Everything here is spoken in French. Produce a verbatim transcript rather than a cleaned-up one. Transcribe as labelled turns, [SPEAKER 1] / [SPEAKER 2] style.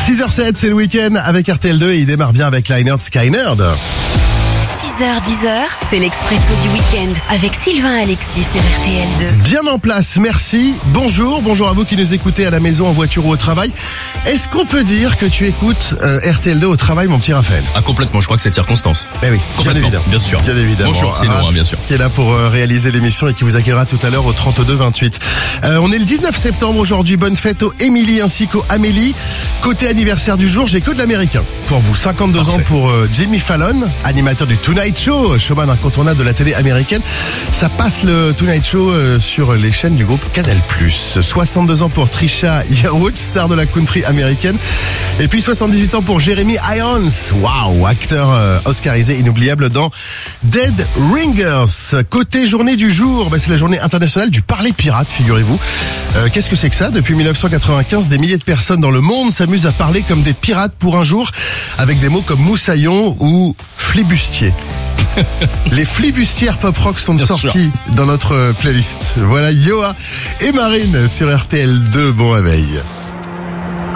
[SPEAKER 1] six heures zéro sept, c'est le week-end avec R T L deux et il démarre bien avec Lynyrd Skynyrd.
[SPEAKER 2] six heures dix, c'est l'expresso du week-end avec Sylvain Alexis sur R T L deux.
[SPEAKER 1] Bien en place, merci. Bonjour, bonjour à vous qui nous écoutez à la maison, en voiture ou au travail. Est-ce qu'on peut dire que tu écoutes euh, R T L deux au travail, mon petit Raphaël?
[SPEAKER 3] Ah, complètement, je crois que c'est de circonstance.
[SPEAKER 1] Eh oui, bien évidemment.
[SPEAKER 3] Bien sûr.
[SPEAKER 1] Bien évidemment.
[SPEAKER 3] Bonjour, c'est
[SPEAKER 1] Ah,
[SPEAKER 3] Laurent, bien sûr.
[SPEAKER 1] Qui est là pour euh, réaliser l'émission et qui vous accueillera tout à l'heure au trente-deux vingt-huit. Euh, on est le dix-neuf septembre aujourd'hui. Bonne fête aux Émilie ainsi qu'aux Amélie. Côté anniversaire du jour, j'ai que de l'américain. Pour vous, cinquante-deux
[SPEAKER 3] Parfait.
[SPEAKER 1] ans pour euh, Jimmy Fallon, animateur du Tonight Show, showman incontournable de la télé américaine. Ça passe le Tonight Show euh, sur les chaînes du groupe Canal plus. soixante-deux ans pour Trisha Yearwood, star de la country américaine. Et puis soixante-dix-huit ans pour Jeremy Irons. Waouh, acteur euh, oscarisé inoubliable dans Dead Ringers. Côté journée du jour, bah, c'est la journée internationale du parler pirate, figurez-vous. Euh, qu'est-ce que c'est que ça? Depuis mille neuf cent quatre-vingt-quinze, des milliers de personnes dans le monde s'amusent à parler comme des pirates pour un jour, avec des mots comme moussaillon ou flibustier. Les flibustières pop rock sont
[SPEAKER 3] Bien
[SPEAKER 1] sortis
[SPEAKER 3] sûr.
[SPEAKER 1] dans notre playlist. Voilà Yoa et Marine sur R T L deux. Bon réveil.